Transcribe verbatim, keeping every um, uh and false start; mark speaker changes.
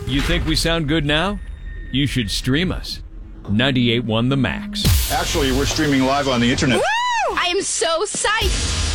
Speaker 1: You think we sound good now? You should stream us. ninety-eight point one The Max.
Speaker 2: Actually, we're streaming live on the internet.
Speaker 3: Woo! I am so psyched.